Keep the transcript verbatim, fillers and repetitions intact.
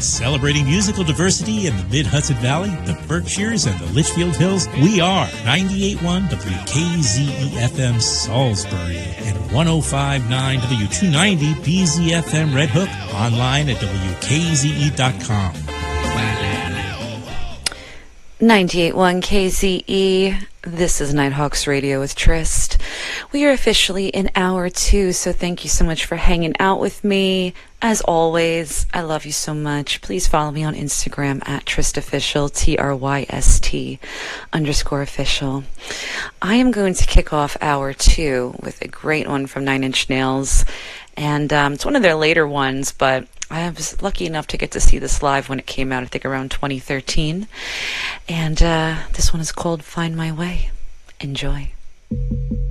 Celebrating musical diversity in the Mid-Hudson Valley, the Berkshires, and the Litchfield Hills, we are ninety-eight point one W K Z E F M Salisbury and one oh five point nine W two ninety B Z F M Red Hook, online at W K Z E dot com. ninety-eight point one K Z E. This is Nighthawks Radio with Trist. We are officially in hour two, so thank you so much for hanging out with me. As always, I love you so much. Please follow me on Instagram at TristOfficial, T R Y S T underscore official. I am going to kick off hour two with a great one from Nine Inch Nails. And um, it's one of their later ones, but I was lucky enough to get to see this live when it came out, I think around twenty thirteen. And uh, this one is called Find My Way. Enjoy.